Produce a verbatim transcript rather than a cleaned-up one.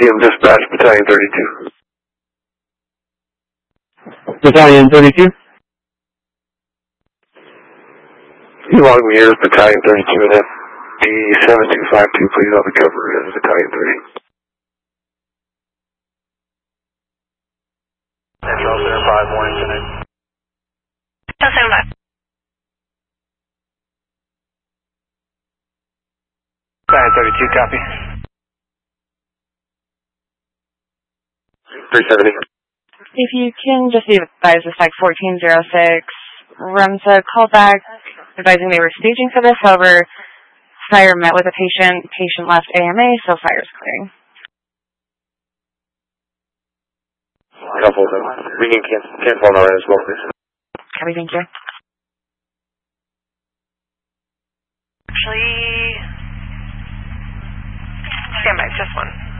M Dispatch, Battalion thirty-two. Battalion thirty-two? You log me here as Battalion thirty-two and F B seven two five two, please on the cover as Battalion thirty. Central zero five one tonight. seven five. Battalion thirty-two, copy. three seventy. If you can just advise the Psych fourteen oh six, REMSA called back advising they were staging for this, however, fire met with a patient, patient left A M A, so fire's clearing. Couple of them. We can cancel, cancel on our end as well, please. Copy, thank you. Actually, stand by, just one.